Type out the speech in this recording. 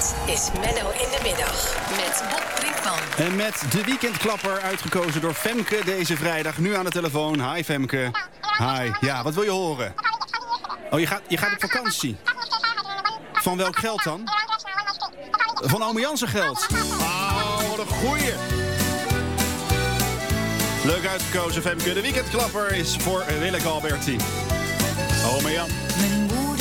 Dit is Menno in de Middag met Bob Brinkman. En met de weekendklapper uitgekozen door Femke deze vrijdag. Nu aan de telefoon. Hi Femke. Hi. Ja, wat wil je horen? Oh, je gaat op vakantie. Van welk geld dan? Van Ome Jansen geld. Oh, wat een goeie. Leuk uitgekozen Femke. De weekendklapper is voor Willeke Alberti. Ome Jan.